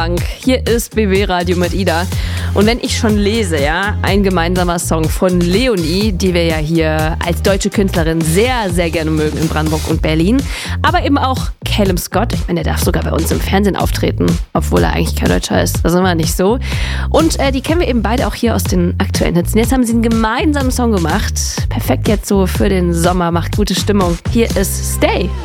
Funk. Hier ist BB Radio mit Ida. Und wenn ich schon lese, ja, ein gemeinsamer Song von Leonie, die wir ja hier als deutsche Künstlerin sehr, sehr gerne mögen in Brandenburg und Berlin. Aber eben auch Callum Scott. Ich meine, der darf sogar bei uns im Fernsehen auftreten, obwohl er eigentlich kein Deutscher ist. Das ist immer nicht so. Und die kennen wir eben beide auch hier aus den aktuellen Hits. Und jetzt haben sie einen gemeinsamen Song gemacht. Perfekt jetzt so für den Sommer, macht gute Stimmung. Hier ist Stay.